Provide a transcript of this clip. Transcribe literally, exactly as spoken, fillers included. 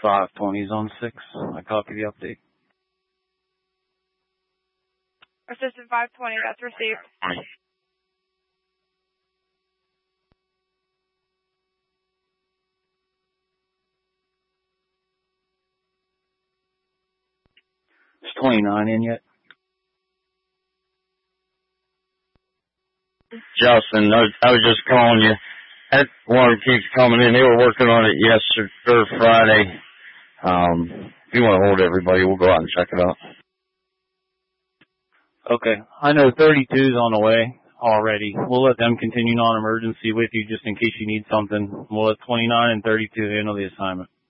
five twenty is on six. I copy the update. Assistant five twenty, that's received. Is twenty-nine in yet? Justin, I was, I was just calling you. That one keeps coming in. They were working on it yesterday or Friday. Um, if you want to hold everybody, we'll go out and check it out. Okay. I know thirty-two is on the way already. We'll let them continue non-emergency with you just in case you need something. We'll let twenty-nine and thirty-two handle the assignment.